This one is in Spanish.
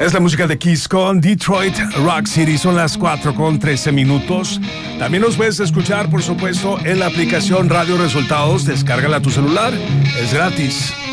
Es la música de Kiss con Detroit Rock City. Son las 4:13. También nos puedes escuchar, por supuesto, en la aplicación Radio Resultados. Descárgala a tu celular. Es gratis.